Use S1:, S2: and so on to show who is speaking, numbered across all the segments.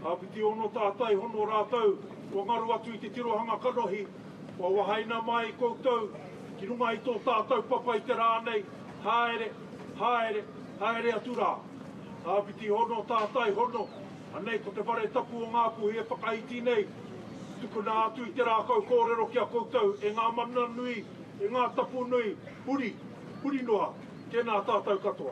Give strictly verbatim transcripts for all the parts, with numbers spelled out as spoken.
S1: Hapiti ono tātai hono rātau, o ngaru atu i te tirohanga kanohi, o wahaina mai koutou, ki runga i tō tātou papa i te rānei, haere, haere, haere atu rā. Hapiti hono tātai hono, anei ko te whare tapu o ngā puhi e whakaiti nei, tuku nā atu i te rākau kōrero kia koutou, e ngā mana nui, e ngā tapu nui, puri, puri noa, tēnā tātou katoa.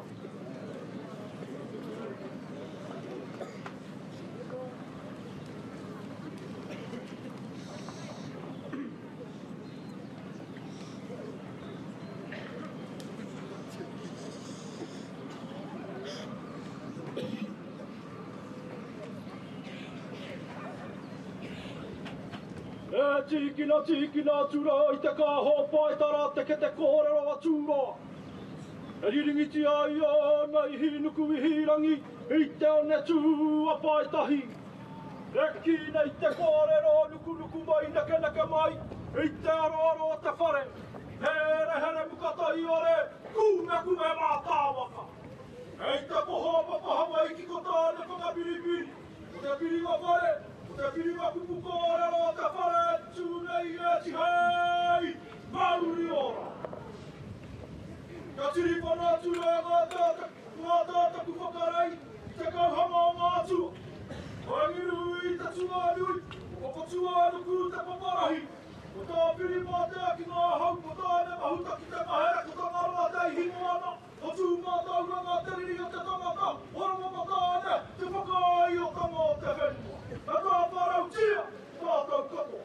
S2: E tīkina tīkina tura i te kāho paitara te ke te kōrero a tura. E riringiti ai anai hinuku i hirangi i te one tū a paitahi. E kina i te kōrero nuku nuku mai neke neke mai i te aro aro a te whare. Here here mukatai ore kume kume mā tāwaka. E te poho papaha mai ki kota ne whakabiribiri. O te biringa whare. Te piringa kupu kōrero te whare tūnei e ti hei mauri ora. Ka tiri whana tura ngā tāta, ngā tāta ku whakarei, te kauhanga o ngā tua. Wangi nui te tunga nui, o ko tua nuku te paparahi. O tā piri mā te aki ngā hau, o tā ne mahuta ki te mahere, ko tā ngā te hingo ana. O tū ngā taura ngā te riri o te tangata, orama mā tāne, te whakai o tanga o te whenua. E tā wharau tia, tātou katoa.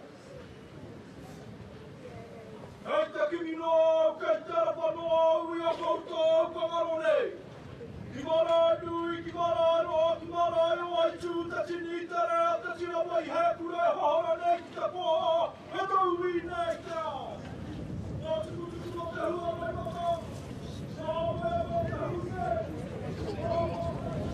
S2: Hei te kimi nō, kei te rapa nō, ui a koutou kangaro nei. Ki marai nui, ki marai roa, ki marai o ai tū, te tini te rea, te tira mai he kure hahora nei ki te poha, e tau i nei te ao. Nā tuku tuku no te hua mai mama, nā me mo te hune, nā mo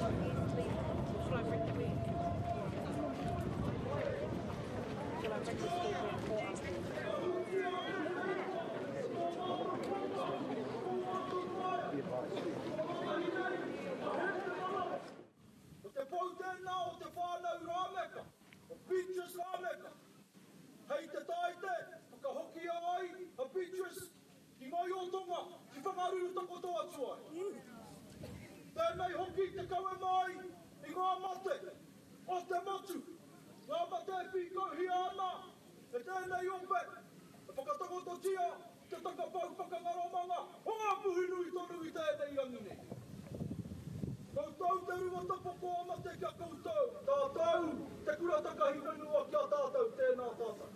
S2: o te pau tēnā o te whānau rāmeka, o Beatrice rāmeka. Hei te taite, whakahoki ai, a Beatrice, ki mai o tonga, ki whangaruru tako toa tuai. Tēnei hoki te kaue mai, i ngā mate, o te motu, ngā mate whikau hi ana, e tēnei ope, e whakatakototia, te takapau whakangaromanga, o ngā puhinui tonu i tēnei angine. Koutou te runga tapo kōma te kia koutou, tātou, te kura takahi whenua kia tātou, tēnā tātou.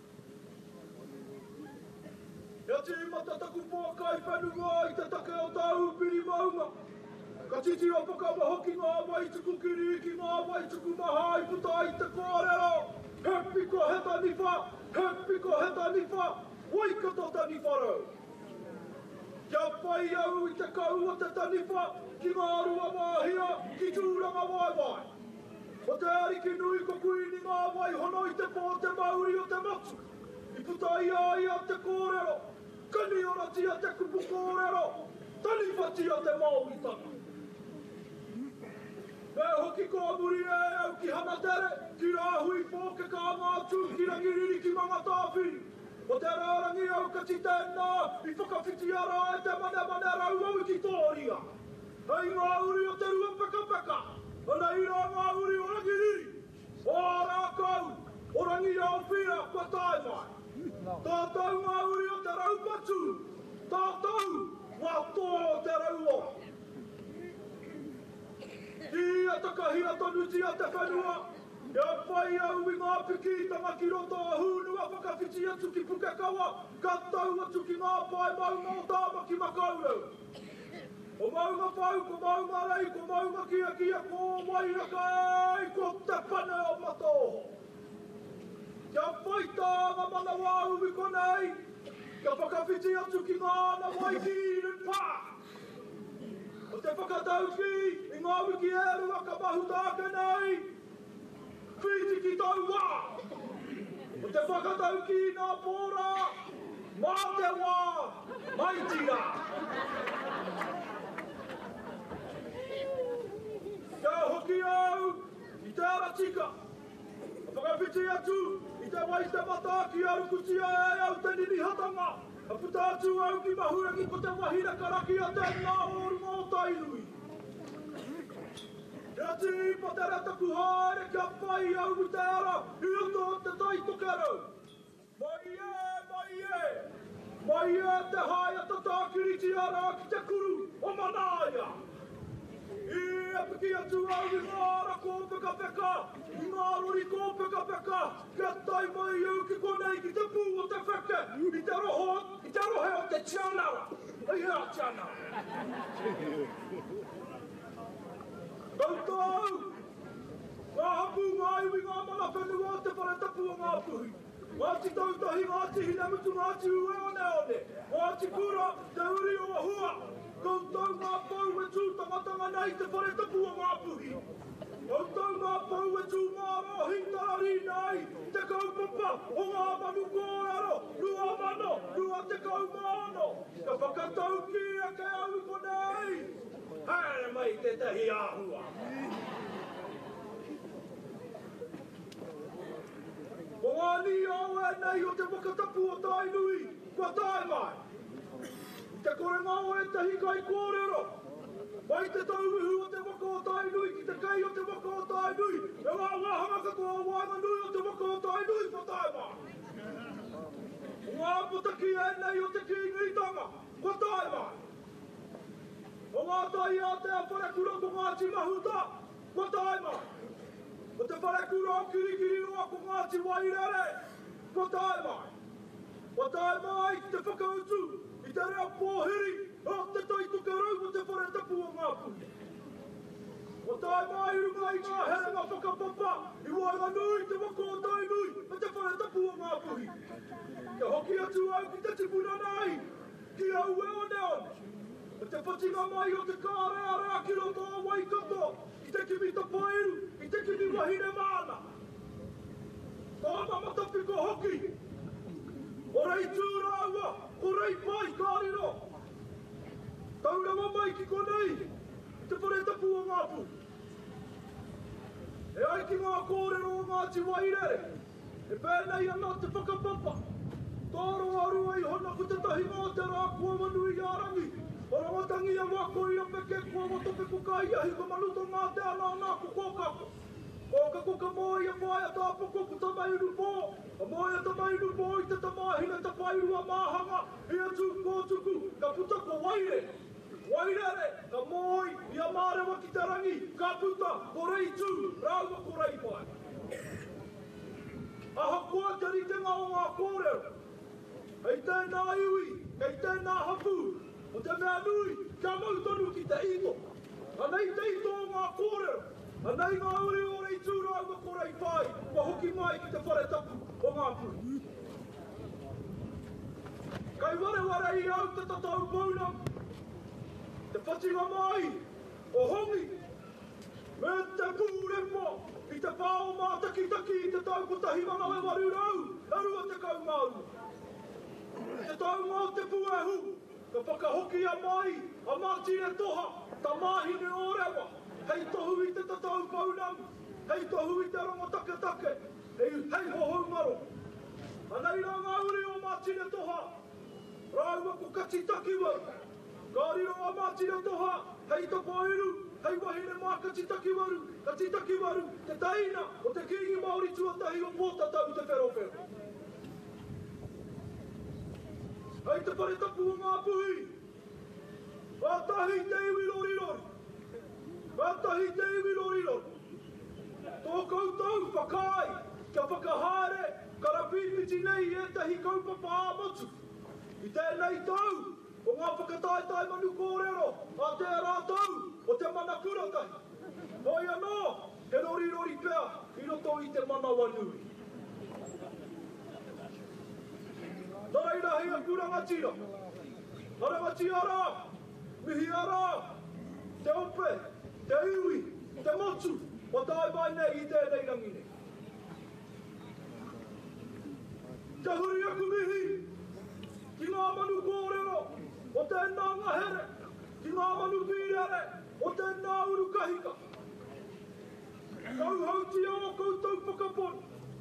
S2: Ia tīmata taku pōkai whenua i te take o tāu piri maunga. Ka titi o pakawa hoki ngā wai tuku kiri ki ngā wai tuku maha i puta i te kōrero. He piko he taniwha, he piko he taniwha, waikato taniwharau. Kia pai au i te kau o te taniwha, ki ngā rua māhia, ki tūranga wai wai. O te ariki nui ko kuini ngā wai hono i te pō te mauri o te motu. I puta ia ia te kōrero, kani ora tia te kupu kōrero, taniwha tia te mauritanga. Me hoki ko muri e au ki hanatere, ki rāhui pōke kā ngā tū, ki rangiriri ki mga tāwhiri. O te rārangi au kati tēnā, i whakawhiti ara e te mane mane rau au i ki tōria. Hei ngā uri o te rua peka peka, ana i rā ngā uri o rangiriri. O rākau, o rangi au whia kua tae mai. Tātou ngā uri o te rau patu, tātou, wā tō o te rau o. Ia takahia tonu tia te whenua, ia whai au i ngā piki tanga ki roto a hūnua whakawhiti atu ki Pukekawa, ka tau atu ki ngā pai maunga o tāma ki Makaurau. O maunga whau, ko maunga rei, ko maunga kia kia, ko wairaka ei, ko te pane o matoho. Kia whai tāna mana wāu i konei, kia whakawhiti atu ki ngā na waihiri pā. O te whakatauki, i ngā wiki eru a ka mahu tāke nei, whiti ki tau wā. O te whakatauki i ngā pōra, mā te wā, mai tira. Kia hoki au, i te ara tika, Whakawhiti atu, i te waita mata ki aru kutia e au te nini hatanga. A puta atu au ki mahurangi ko te wahira karaki a tēnā oru mō tainui. Ia ti pa te rata ku haere kia pai au i te ara, i oto te taitokero. Mai e, mai e, mai e te haia tatakiriti ara ki te kuru o Manaia. I apiki atu au i ngāra ko peka peka, i ngā rori ko peka peka, kia tai mai au ki konei ki te pū o te wheke, i te roho, i te rohe o te tianara. Ei hea tianara. Koutou! Ngā hapu ngā iwi ngā mana whenua te whare tapu o ngā puhi. Ngāti tautahi ngāti hina mutu ngāti ue one one. Ngāti kura te uri o ahua. Koutou ngā pau e tū tangatanga nei te whare tapu o ngā puhi. Koutou ngā pau e tū ngā rohi tarari nei te kaupapa o ngā manu kōrero. Rua mano, rua te kaumano. Ka whakatau ki a ke au i konei. Haere mai te tehi āhua. O ngā ni au e nei o te wakatapu o Tainui, kua tae mai. Te kore ngā o e tehi kai kōrero. Mai te taumihu o te waka o Tainui, ki te kei o te waka o Tainui. E ngā wahanga katoa wanga nui o te waka o Tainui, kua tae mai. O ngā putaki e nei o te kingitanga, kua tae mai. O ngā tai a te wharekura ko Ngāti Mahuta, kua tae mai. O te wharekura o kirikiri roa ko Ngāti Wairere, kua tae mai. Kua tae mai ki te whakautu, i te rea pōhiri, o te taitukarau o te wharetapu o ngā puhi. Kua tae mai runga i ngā herenga whakapapa, i wainga nui te wako o Tainui, o te wharetapu o ngā puhi. Te hoki atu au ki te tipuna nei, ki au e one one. O te whatinga mai o te kārea rea ki roto o Waikato, i te kimi ta pairu, i te kimi wahine mana. Tā mamatapi ko hoki. O rei tūraua, o rei pai kāriro. Tauranga mai ki konei, i te wharetapu o ngā pu. E ai ki ngā kōrero o Ngāti Wairere, e pēnei ana te whakapapa. Tōro arua i hona ku te tahi ngā te rā kua manui i arangi. O rangatangi a wako i a peke kua watope ku kai ahi ko manuto ngā te ana o ngā ku kōkako. Kōkako ka moi a whai a tāpoko ku tamairu pō. A moi a tamairu pō i te tamahina te pairu a māhanga. I a tū kōtuku ka puta ko Waire. Wairere ka moi i a mārewa ki te rangi. Ka puta ko rei tū rāua ko rei pai. Aha kua te ritenga o ngā kōrero. Hei tēnā iwi, hei tēnā hapu. O te mea nui, kia mautonu ki te ito. Anei te ito o ngā kōrero. Anei ngā uri o rei tūrauga ko rei pai. Kua hoki mai ki te wharetapu o ngā pui. Kai ware ware i au te tatau pauna. Te whatinga mai o hongi. Me te pūrepo i te pāo mātaki taki i te tau kutahi mana e waru rau. Arua te kau mauru. Te tau mā te puehu. Ka whakahoki a mai, a Martine Toha, ta mahine o rewa. Hei tohu i te tatau paunam, hei tohu i te rongo take take, hei, hei hohou maro. Anei rā ngā uri o Martine Toha, rāua ko kati takiwaru. Kāriro a Martine Toha, hei tapairu, hei wahine mā kati takiwaru, kati takiwaru, te taina o te kingi Māori tuatahi o pōtatau te wherowhero. Hei te wharetapu o ngā puhi. Whatahi te iwi rori rori. Whatahi te iwi rori rori. Tō koutou whakai, kia whakahare, karapipiti nei e tehi kaupapa a motu. I tēnei tau, o ngā whakataetai manu kōrero, a te rātau, o te mana kuratahi. Hoi anō, he rori rori pēr, i roto i te mana wanui. Nara ina hei a kurangatira. Harangati ara, mihi ara, te ope, te iwi, te motu, o tae mai nei i tēnei rangi nei. Te huri aku mihi, ki ngā manu kōrero, o tēnā ngahere, ki ngā manu pīrere, o tēnā uru kahika. Kau hautia o koutou whakapon,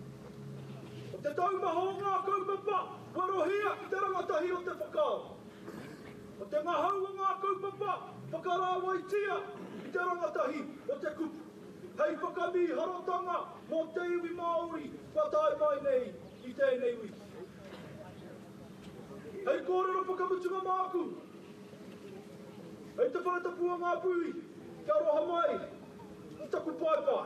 S2: te taumaho ngā kaupapa, warohia ki te rangatahi o te whakao. O te ngahau o ngā kaupapa, whakarāwaitia ki te rangatahi o te kupu. Hei whakami harotanga mō te iwi Māori, whatai mai nei i tēnei ui. Hei kōrero whakamutunga māku. Hei te whanatapua ngā pui, kia roha mai, i taku pai pai.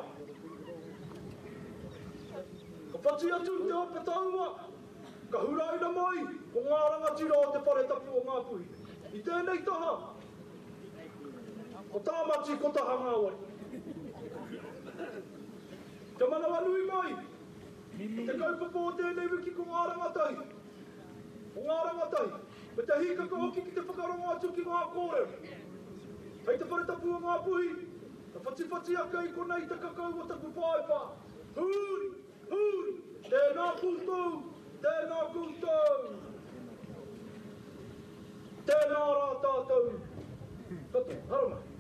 S2: Ka pati atu te ope taua, ka huraina mai o ngā rangatira o te whanatapua ngā pui. I tēnei taha, o tāmati ko taha ngā wai. Ka manawa nui mai, te kaupapa o tēnei wiki ko ngā rangatai. O ngā rangatai, me te hika ka hoki ki te whakarongo atu ki ngā kōrero. Hei te whanatapua ngā puhi, ka whatiwhati aka i konei te kakau o taku pāipa. Huri, huri, tēnā koutou, tēnā koutou. Tēnā rā tātou. Kato, haramai.